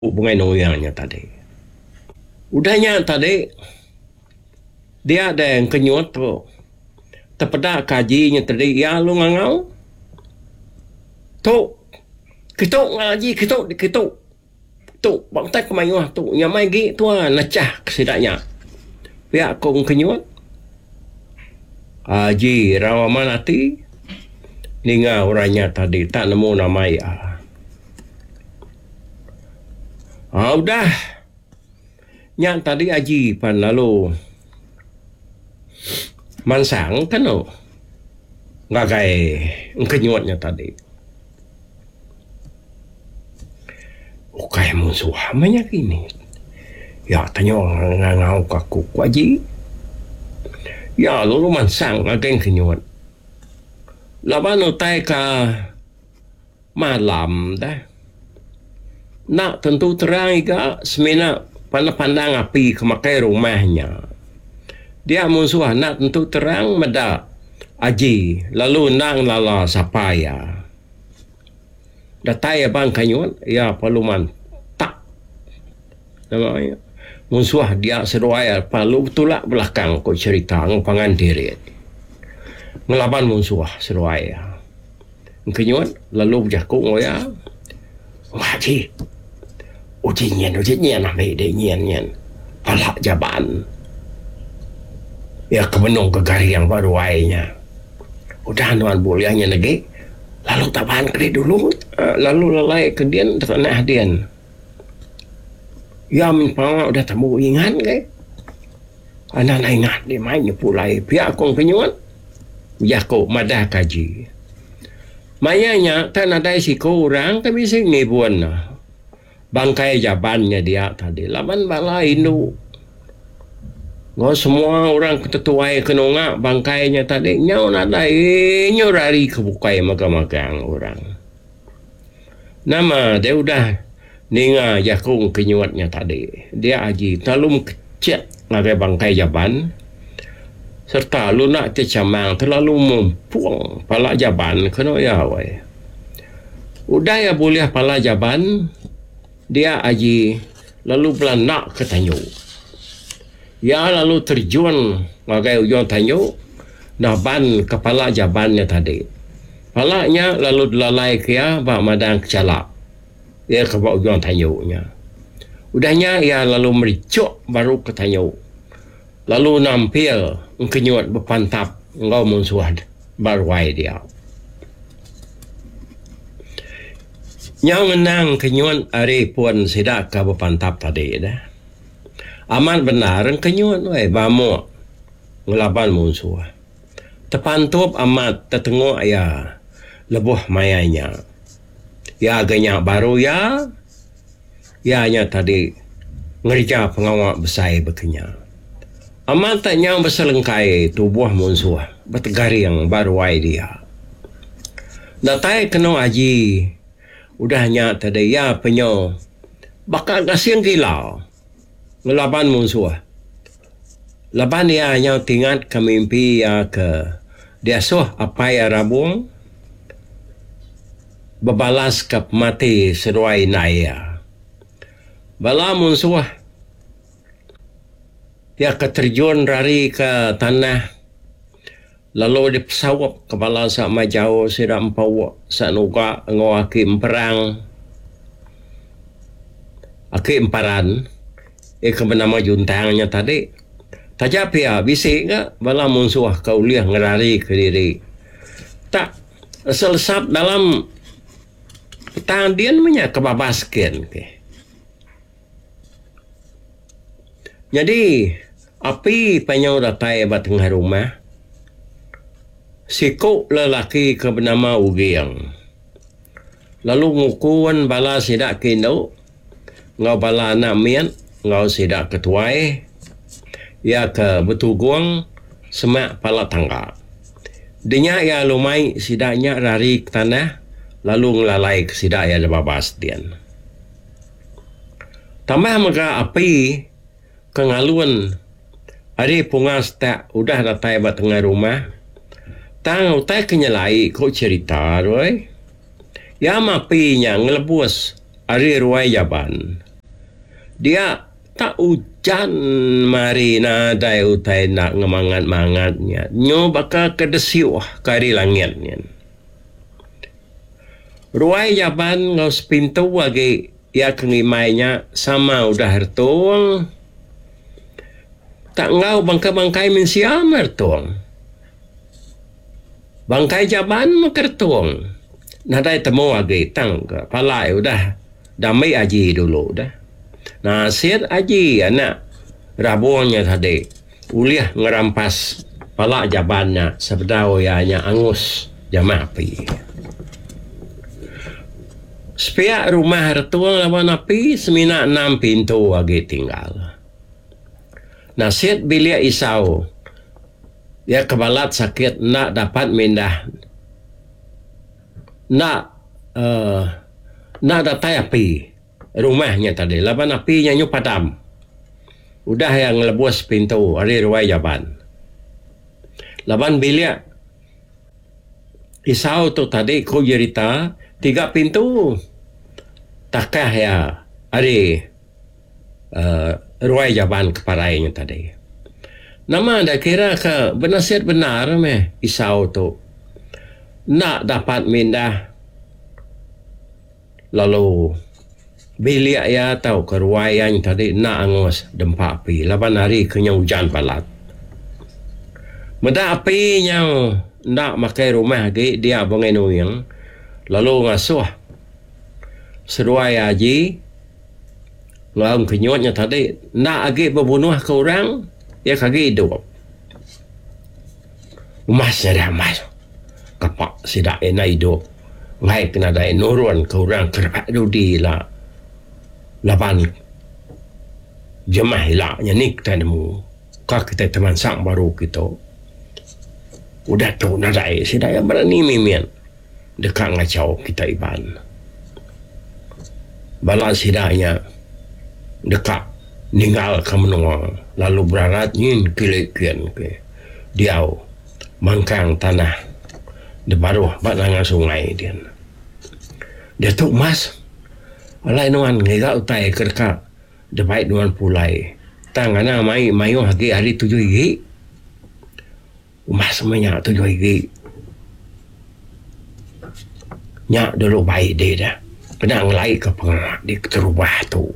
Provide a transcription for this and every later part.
hubungan noyangnya tadi. Udahnya tadi dia ada yang kenyot tu. Terpedak kajinya tadi ya lu ngangau. Tu kitok ngaji kitok. Tu bangtai kemayuah tu nyamai gi tu nacah kesidaknya. Pihak kong kenyot. Haji Rawamanati ninga orangnya tadi tak nemu nama ya. Udah yang tadi Haji pan lalu mansang kan lo nggak kayak kenyotnya tadi. Kayak musuh banyak ini. Ya tanya ngau kaku Haji. Ya lalu mansang agak kenyot. Laban utai ka malam dah. Nak tentu terang ika semena pandang api kemakai rumahnya. Dia musuh nak tentu terang meda Haji lalu nang lala sapaya. Datai abang kanyut ya paluman tak namanya musuh dia seruaya palu tulak belakang ko cerita ngapangan diri ngelaban musuh seruaya kanyut lalu jaku ngoya Haji uji nyen ame de nyen palak jaban ya kemenung kegari yang baru wainya udah nuan bolehnya lagi lalu tabahan ke dulu lalu lalai ke dian tanah dian ya minpang udah tamu ingat ke anak ingat dia main pulai pihak kong kenyuan ya ko madah kaji mayanya tan ada siko orang kami sing ngibuan bangkai jabannya dia tadi laban bala Hindu nggak semua orang ketetuai kenonga bangkainya tadi nyau nada nyorari kebukai magang orang nama dia udah ninga jakung kenyuatnya tadi dia Haji talum kecil ngagai bangkai jaban serta lu nak tercamang terlalu mempuang pala jaban kena ya wai udah ya boleh pala jaban dia Haji lalu belanak ke tanyu ya lalu terjun ngagai ujung tanyu nah ban kepala jabannya tadi palanya lalu dilalai ke ya bak madang kecalak ya ke bak ujung tanyunya udahnya ya lalu mericuk baru ke tanyu lalu nampil kenyut berpantap engkau musuh barwai dia yang menang kenyut hari pun sidak ke berpantap tadi dah aman benar kenyut wei bamu ngelaban musuh tepantup amat tetengok ya lebuh mayanya ya agaknya baru ya nya tadi ngerja pengawak besar bekenya amat tak nyang berselengkai tubuh musuh bertegari yang baru wai dia datai kena Haji udahnya tadi ya penyo bakal kasih kilau ngelaban musuh laban dia yang tinggal ke mimpi ya ke dia suh apa ya rabung berbalas ke mati seruai naya bala musuh dia keterjun rari ke tanah lalu dipesawap kepala sak majau siram pawak sak nuka ngawaki perang aki emparan ke bernama juntangnya tadi tajap ya bisik ke bala musuh kau liah ngerari ke diri tak selesap dalam petang dia namanya kebabaskan ke jadi api penyau datai bat tengah rumah sikuk lelaki ke bernama Ugiang lalu ngukuan bala sidak kino ngau bala anak mian ngau sidak ketuai ya ke betuguang semak pala tangga dinya ya lumai sidaknya rari ke tanah lalu ngelalai ke sidak ya babas dian tambah maka api kengaluan hari pungas tak udah datai bat tengah rumah tang utai kenyalai kau cerita roy ya mapinya ngelebus hari ruai jaban dia tak hujan mari na dai utai nak ngemangat-mangatnya nyo bakal kedesiuh kari langit nyen ruai jaban ngos pintu lagi ya kengimainya sama udah hertuang tak ngau bangkai-bangkai min siam hertuang bangkai jaban makertuang nadai temu lagi tang palai udah damai aji dulu dah. Nah, siat aji anak rabuannya tadi uliah ngerampas pala jabannya sebedawanya angus jama api. Sepiak rumah hertuang lawan api semina 6 pintu lagi tinggal. Nah, siat bilia isau dia kebalat sakit nak dapat mindah nak datai api rumahnya tadi laban apinya nyu padam udah yang lebus pintu hari ruai jaban laban bilia isau tu tadi ku cerita 3 pintu takah ya hari ruai jaban keparainya tadi nama ada kira ke benasiat benar meh isau tu nak dapat mindah lalu bilia ya tahu keruayan tadi nak angus dempa api laban hari kena hujan balat meda api yang nak makai rumah lagi dia bangai nuyang lalu ngasuh seruai haji lalu kenyotnya tadi nak lagi berbunuh ke orang ya kaki hidup emasnya dah emas kapak sidak enak hidup ngai kena dai nurun ke orang kerap dudi lah laban jemah lah nyanik tanamu kak kita teman sang baru kita udah tu nadai sidak yang berani mimian dekat ngacau kita iban bala sidaknya dekat ninggal ke menua lalu berarat nyin kilekian ke diau mangkang tanah de baru batang sungai dia tu mas alai nuan ngega utai kerka de baik nuan pulai tangana mai mayo hagi hari 7 gigi mas semuanya 7 gigi nyak dulu baik dia dah kena ngelai ke pengat di keterubah tu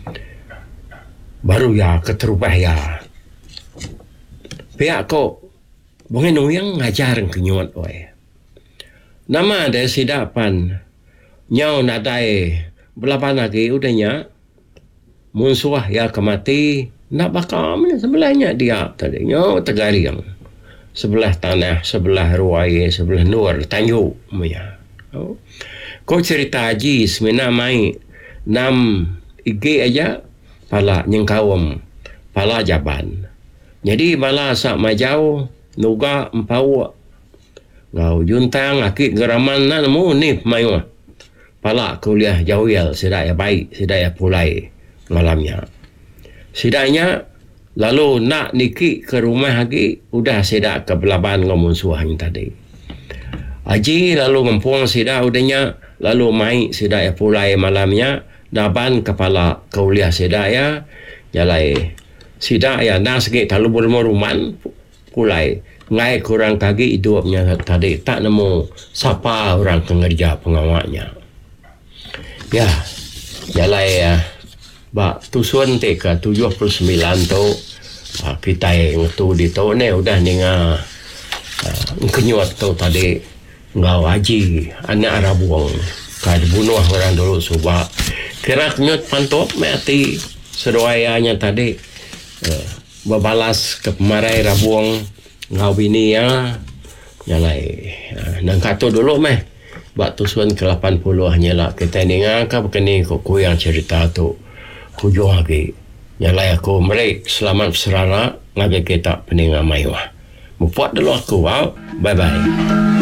baru ya keterubah ya pihak kok bongin yang ngajar kenyuat oi nama ada sidapan nyau nadai belapan lagi udahnya musuh ya kemati nak bakal sebelahnya dia tadi nyau tegariang sebelah tanah sebelah ruai sebelah nur tanyu punya kau cerita haji semena mai 6 ig aja pala nyengkawam pala jaban jadi bala sak majau nuga empau ngau juntang aki geraman na nemu ni mayu pala kuliah jauhel sedaya baik sedaya pulai malamnya sidanya lalu nak niki ke rumah lagi udah sedak ke belaban ngomun suahnya tadi aji lalu ngempung sedak udahnya lalu mai sedaya pulai malamnya daban kepala kuliah sedaya jalai sidak ya nasge talu bermoruman pulai ngai kurang kaki hidupnya tadi tak nemu siapa orang pengerja pengawaknya ya jalai ya ba tusuan teka 79 tu kita yang tu di tu ne udah ninga kenyuat tu tadi ngau haji anak arabuang kad bunuh orang dulu suba kira kenyut pantop mati seruayanya tadi babalas ke pemarai rabuang ngau bini ya nyalai nang kato dulu meh bak tusuan ke 80 hanya lah kita ni ngaka bekeni ku yang cerita tu kujuh lagi nyalai aku merek selamat serana ngage kita peninga maiwa mupuat dulu aku bye bye